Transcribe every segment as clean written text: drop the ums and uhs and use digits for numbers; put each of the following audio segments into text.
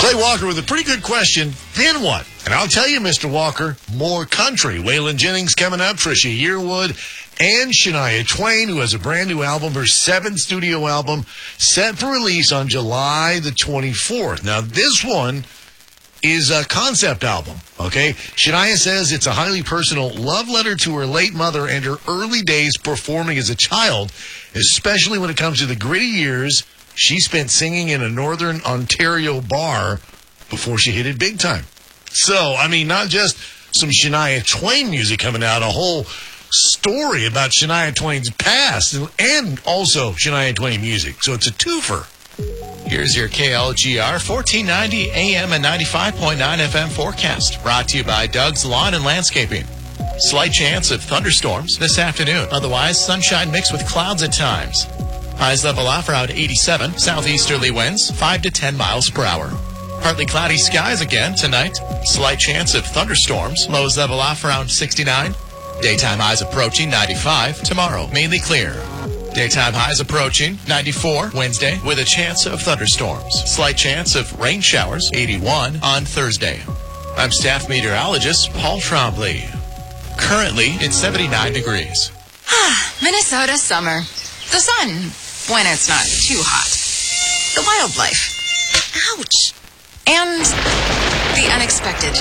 Clay Walker with a pretty good question. Then what? And I'll tell you, Mr. Walker, more country. Waylon Jennings coming up, Trisha Yearwood, and Shania Twain, who has a brand new album, her 7th studio album, set for release on July the 24th. Now, this one is a concept album, okay? Shania says it's a highly personal love letter to her late mother and her early days performing as a child, especially when it comes to the gritty years she spent singing in a Northern Ontario bar before she hit it big time. So, I mean, not just some Shania Twain music coming out, a whole story about Shania Twain's past and also Shania Twain music. So it's a twofer. Here's your KLGR 1490 AM and 95.9 FM forecast. Brought to you by Doug's Lawn and Landscaping. Slight chance of thunderstorms this afternoon. Otherwise, sunshine mixed with clouds at times. Highs level off around 87. Southeasterly winds 5 to 10 miles per hour. Partly cloudy skies again tonight. Slight chance of thunderstorms. Lows level off around 69. Daytime highs approaching 95. Tomorrow, mainly clear. Daytime highs approaching 94 Wednesday with a chance of thunderstorms. Slight chance of rain showers 81 on Thursday. I'm staff meteorologist Paul Trombley. Currently, it's 79 degrees. Minnesota summer. The sun, when it's not too hot. The wildlife. Ouch. And the unexpected.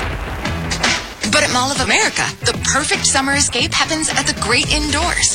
But at Mall of America, the perfect summer escape happens at the great indoors.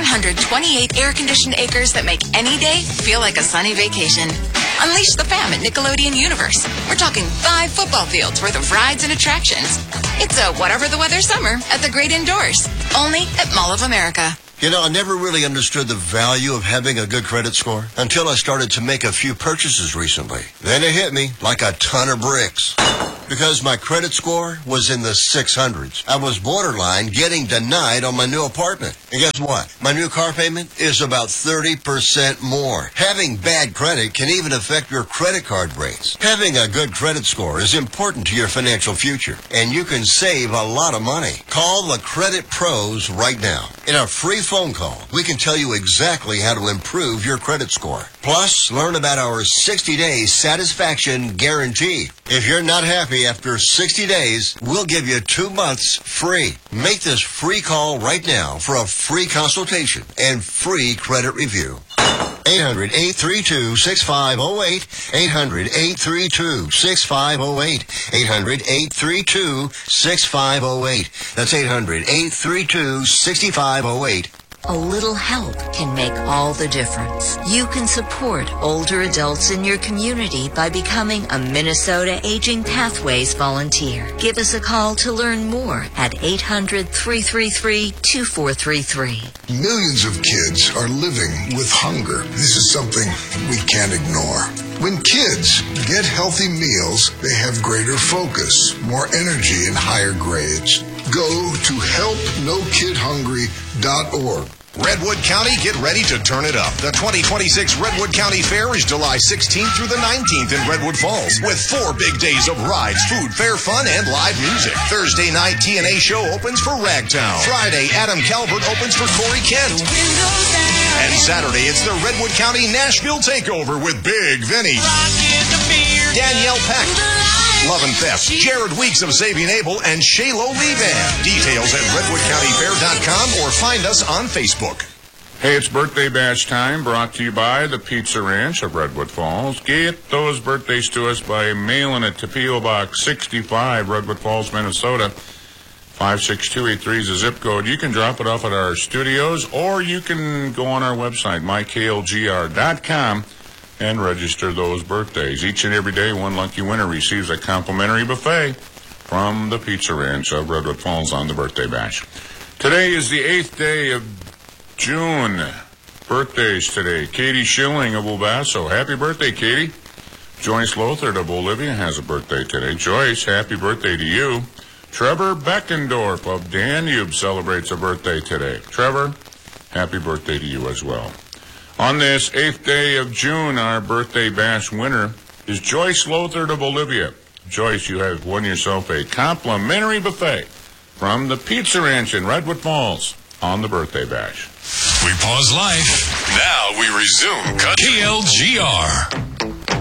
128 air-conditioned acres that make any day feel like a sunny vacation. Unleash the fam at Nickelodeon Universe. We're talking 5 football fields worth of rides and attractions. It's a whatever the weather summer at the great indoors. Only at Mall of America. You know, I never really understood the value of having a good credit score until I started to make a few purchases recently. Then it hit me like a ton of bricks. Because my credit score was in the 600s. I was borderline getting denied on my new apartment. And guess what? My new car payment is about 30% more. Having bad credit can even affect your credit card rates. Having a good credit score is important to your financial future, and you can save a lot of money. Call the Credit Pros right now. In a free phone call, we can tell you exactly how to improve your credit score. Plus, learn about our 60-day satisfaction guarantee. If you're not happy after 60 days, we'll give you 2 months free. Make this free call right now for a free consultation and free credit review. 800-832-6508. 800-832-6508. 800-832-6508. That's 800-832-6508. A little help can make all the difference. You can support older adults in your community by becoming a Minnesota Aging Pathways volunteer. Give us a call to learn more at 800-333-2433. Millions of kids are living with hunger. This is something we can't ignore. When kids get healthy meals, they have greater focus, more energy, and higher grades. Go to helpnokidhungry.org. Redwood County, get ready to turn it up. The 2026 Redwood County Fair is July 16th through the 19th in Redwood Falls with 4 big days of rides, food, fair, fun, and live music. Thursday night, TNA show opens for Ragtown. Friday, Adam Calvert opens for Corey Kent. And Saturday, it's the Redwood County Nashville Takeover with Big Vinny, Danielle Peck, Love and Theft, Jared Weeks of Saving Abel, and Shaylo Lee Band. Details at redwoodcountyfair.com or find us on Facebook. Hey, it's Birthday Bash time, brought to you by the Pizza Ranch of Redwood Falls. Get those birthdays to us by mailing it to P.O. Box 65, Redwood Falls, Minnesota. 56283 is the zip code. You can drop it off at our studios, or you can go on our website, myklgr.com, and register those birthdays. Each and every day, one lucky winner receives a complimentary buffet from the Pizza Ranch of Redwood Falls on the Birthday Bash. Today is the 8th day of June. Birthdays today. Katie Schilling of El Paso. Happy birthday, Katie. Joyce Lothard of Olivia has a birthday today. Joyce, happy birthday to you. Trevor Beckendorf of Danube celebrates a birthday today. Trevor, happy birthday to you as well. On this 8th day of June, our Birthday Bash winner is Joyce Lothard of Olivia. Joyce, you have won yourself a complimentary buffet from the Pizza Ranch in Redwood Falls on the Birthday Bash. We pause life. Now we resume Country. KLGR.